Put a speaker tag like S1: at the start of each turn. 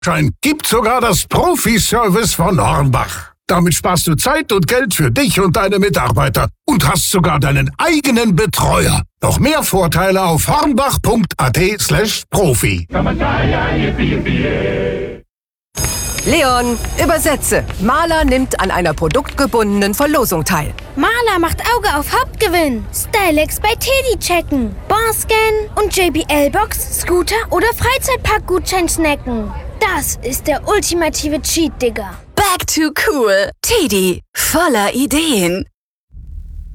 S1: Schein gibt sogar das Profi-Service von Hornbach. Damit sparst du Zeit und Geld für dich und deine Mitarbeiter und hast sogar deinen eigenen Betreuer. Noch mehr Vorteile auf hornbach.at/profi.
S2: Leon, übersetze. Maler nimmt an einer produktgebundenen Verlosung teil.
S3: Maler macht Auge auf Hauptgewinn. Stylex bei Teddy checken. Barscan und JBL-Box, Scooter oder Freizeitpark-Gutschein snacken. Das ist der ultimative Cheat, Digga.
S4: Back to cool. Teddy, voller Ideen.